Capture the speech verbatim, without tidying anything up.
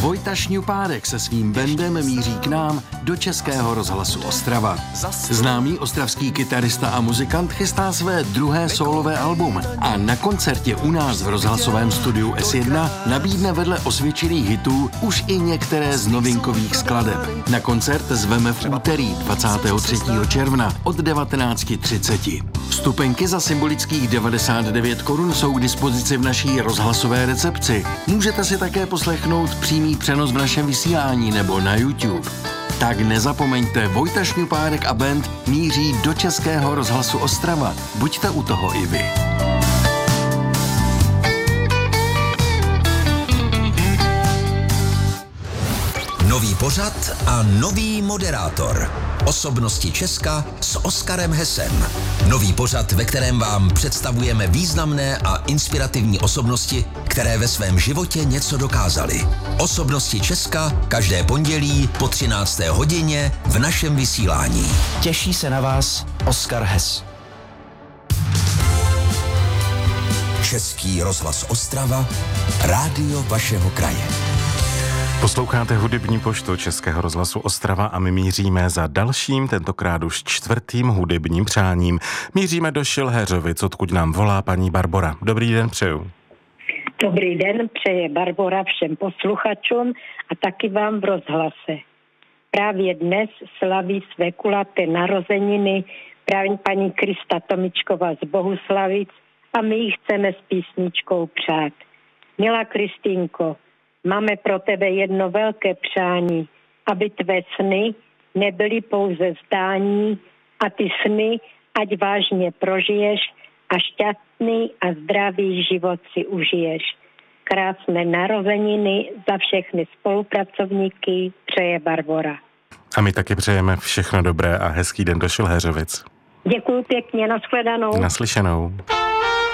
Vojta Šňupárek se svým bandem míří k nám do Českého rozhlasu Ostrava. Známý ostravský kytarista a muzikant chystá své druhé sólové album a na koncertě u nás v rozhlasovém studiu S jedna nabídne vedle osvědčených hitů už i některé z novinkových skladeb. Na koncert zveme v úterý dvacátého třetího června od devatenáct třicet. Vstupenky za symbolických devadesát devět korun jsou k dispozici v naší rozhlasové recepci. Můžete si také poslechnout přímý přenos v našem vysílání nebo na YouTube. Tak nezapomeňte, Vojta Šňupárek a band míří do Českého rozhlasu Ostrava. Buďte u toho i vy. Nový pořad a nový moderátor. Osobnosti Česka s Oskarem Hesem. Nový pořad, ve kterém vám představujeme významné a inspirativní osobnosti, které ve svém životě něco dokázaly. Osobnosti Česka každé pondělí po třinácté hodině v našem vysílání. Těší se na vás Oskar Hes. Český rozhlas Ostrava, rádio vašeho kraje. Posloucháte hudební poštu Českého rozhlasu Ostrava a my míříme za dalším, tentokrát už čtvrtým hudebním přáním. Míříme do Šilheřovic, odkud nám volá paní Barbora. Dobrý den přeju. Dobrý den, přeje Barbora všem posluchačům a taky vám v rozhlase. Právě dnes slaví své kulaté narozeniny právě paní Krista Tomičková z Bohuslavic a my ji chceme s písničkou přát. Milá Kristýnko, máme pro tebe jedno velké přání, aby tvé sny nebyly pouze zdání a ty sny ať vážně prožiješ a šťastný a zdravý život si užiješ. Krásné narozeniny za všechny spolupracovníky přeje Barbora. A my taky přejeme všechno dobré a hezký den do Šilheřovic. Děkuju pěkně, nashledanou. Naslyšenou.